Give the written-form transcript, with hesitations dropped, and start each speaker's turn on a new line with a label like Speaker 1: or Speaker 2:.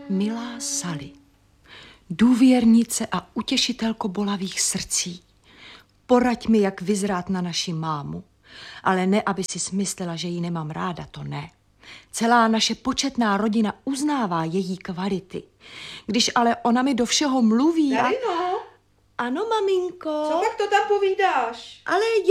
Speaker 1: Milá Sally, důvěrnice a utěšitelko bolavých srdcí, poraď mi, jak vyzrát na naši mámu, ale ne, aby si smyslela, že ji nemám ráda, to ne. Celá naše početná rodina uznává její kvality. Když ale ona mi do všeho mluví
Speaker 2: Darino?
Speaker 1: Ano, maminko.
Speaker 2: Co pak to tam povídáš?
Speaker 1: Ale